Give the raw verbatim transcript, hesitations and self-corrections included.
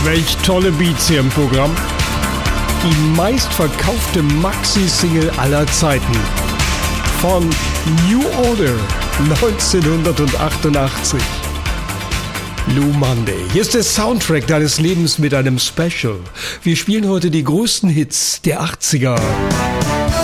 Welch tolle Beats hier im Programm. Die meistverkaufte Maxi-Single aller Zeiten. Von New Order neunzehnhundertachtundachtzig. Blue Monday. Hier ist der Soundtrack deines Lebens mit einem Special. Wir spielen heute die größten Hits der achtziger.